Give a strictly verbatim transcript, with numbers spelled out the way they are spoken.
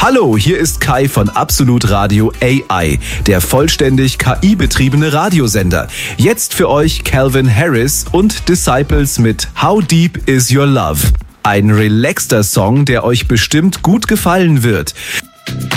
Hallo, hier ist Kai von Absolut Radio A I, der vollständig K I-betriebene Radiosender. Jetzt für euch Calvin Harris und Disciples mit How Deep Is Your Love. Ein relaxter Song, der euch bestimmt gut gefallen wird.